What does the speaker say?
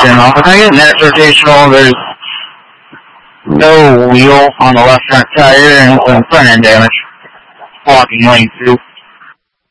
rotational. If I get an S rotational, there's no wheel on the left front tire and some front end damage, blocking lane 2.